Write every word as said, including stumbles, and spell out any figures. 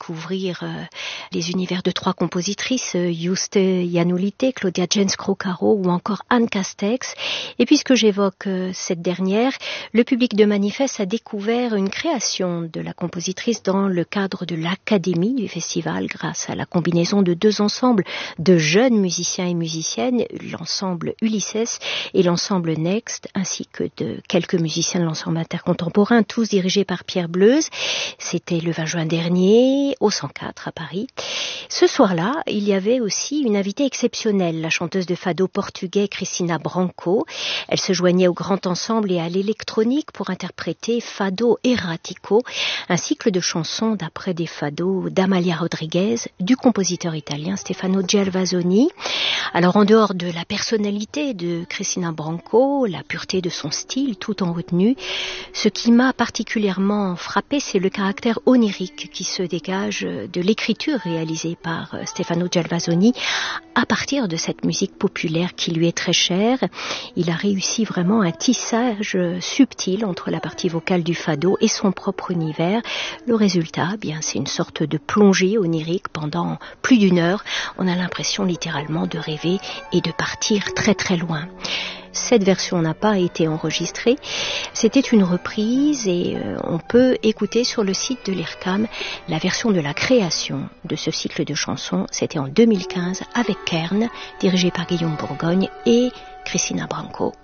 découvrir euh, les univers de trois compositrices, euh, Juste Janulite, Claudia Jens-Crocaro ou encore Anne Castex. Et puisque j'évoque euh, cette dernière, le public de Manifeste a découvert une création de la compositrice dans le cadre de l'académie du festival grâce à la combinaison de deux ensembles de jeunes musiciens et musiciennes, l'ensemble Ulysses et l'ensemble Next, ainsi que de quelques musiciens de l'ensemble intercontemporain, tous dirigés par Pierre Bleuze. C'était le vingt juin dernier, au cent quatre à Paris. Ce soir-là, il y avait aussi une invitée exceptionnelle, la chanteuse de fado portugais Cristina Branco. Elle se joignait au grand ensemble et à l'électronique pour interpréter Fado Erratico, un cycle de chansons d'après des fados d'Amalia Rodriguez, du compositeur italien Stefano Gervasoni. Alors en dehors de la personnalité de Cristina Branco, la pureté de son style tout en retenue, ce qui m'a particulièrement frappé, c'est le caractère onirique qui se dégage de l'écriture réalisée par Stefano Gervasoni à partir de cette musique populaire qui lui est très chère. Il a réussi vraiment un tissage subtil entre la partie vocale du fado et son propre univers. Le résultat, eh bien, c'est une sorte de plongée onirique pendant plus d'une heure. On a l'impression littéralement de rêver et de partir très très loin. Cette version n'a pas été enregistrée. C'était une reprise et euh, on peut écouter sur le site de l'I R C A M la version de la création de ce cycle de chansons. C'était en deux mille quinze avec Kern, dirigé par Guillaume Bourgogne et Cristina Branco.